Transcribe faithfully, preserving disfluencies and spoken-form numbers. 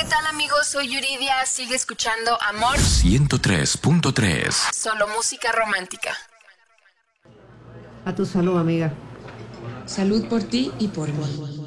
tal, amigos? Soy Yuridia. Sigue escuchando Amor ciento tres punto tres. Solo música romántica. A tu salud, amiga. Salud por ti y por mí.